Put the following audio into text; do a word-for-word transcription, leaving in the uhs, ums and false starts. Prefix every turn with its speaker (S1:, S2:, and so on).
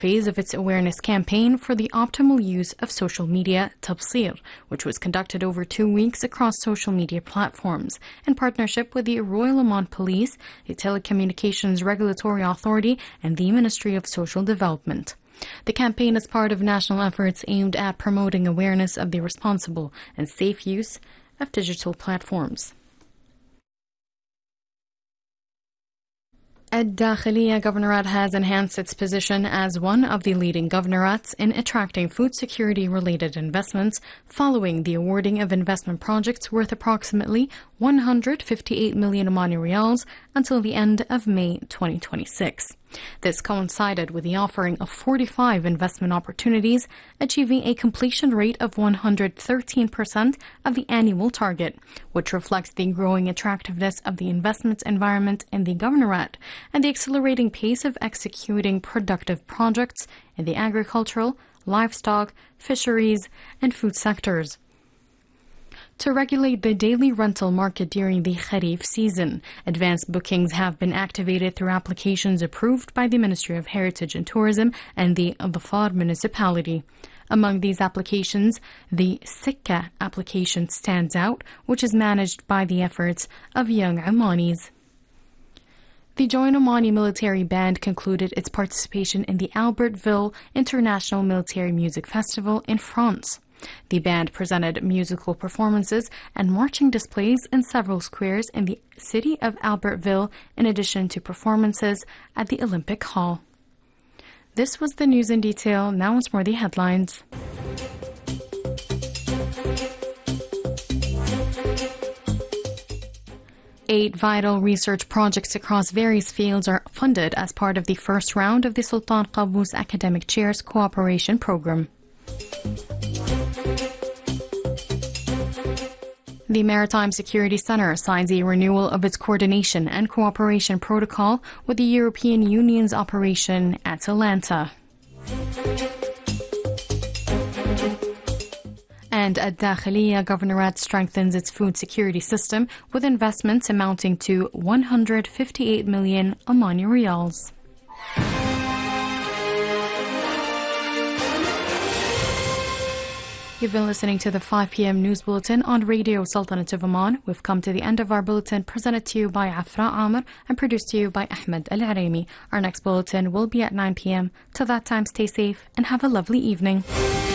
S1: phase of its awareness campaign for the optimal use of social media, Tabsir, which was conducted over two weeks across social media platforms in partnership with the Royal Oman Police, the Telecommunications Regulatory Authority, and the Ministry of Social Development. The campaign is part of national efforts aimed at promoting awareness of the responsible and safe use of digital platforms. Ad-Dakhiliya Governorate has enhanced its position as one of the leading governorates in attracting food security-related investments following the awarding of investment projects worth approximately one hundred fifty-eight million Omani riyals until the end of May twenty twenty-six. This coincided with the offering of forty-five investment opportunities, achieving a completion rate of one hundred thirteen percent of the annual target, which reflects the growing attractiveness of the investment environment in the governorate and the accelerating pace of executing productive projects in the agricultural, livestock, fisheries, and food sectors. To regulate the daily rental market during the Kharif season, advanced bookings have been activated through applications approved by the Ministry of Heritage and Tourism and the Dhafar municipality. Among these applications, the Sikka application stands out, which is managed by the efforts of young Omanis. The Joint Omani Military Band concluded its participation in the Albertville International Military Music Festival in France. The band presented musical performances and marching displays in several squares in the city of Albertville, in addition to performances at the Olympic Hall. This was the news in detail. Now it's more the headlines. Eight vital research projects across various fields are funded as part of the first round of the Sultan Qaboos Academic Chairs Cooperation Program. The Maritime Security Center signs a renewal of its coordination and cooperation protocol with the European Union's operation Atalanta. And Ad-Dakhiliya Governorate strengthens its food security system with investments amounting to one hundred fifty-eight million Omani riyals. You've been listening to the five p m News Bulletin on Radio Sultanate of Oman. We've come to the end of our bulletin, presented to you by Afra Amr and produced to you by Ahmed Al Araimi. Our next bulletin will be at nine p m Till that time, stay safe and have a lovely evening.